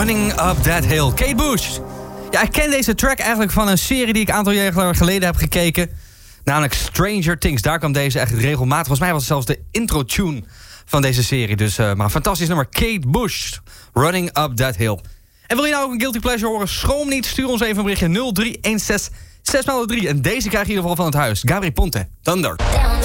Running Up That Hill. Kate Bush. Ja, ik ken deze track eigenlijk van een serie die ik een aantal jaar geleden heb gekeken. Namelijk Stranger Things. Daar kwam deze echt regelmatig. Volgens mij was het zelfs de intro-tune van deze serie. Dus maar een fantastisch nummer. Kate Bush. Running Up That Hill. En wil je nou ook een Guilty Pleasure horen? Schroom niet. Stuur ons even een berichtje. 0316 6x3. En deze krijg je in ieder geval van het huis. Gabri Ponte. Thunder.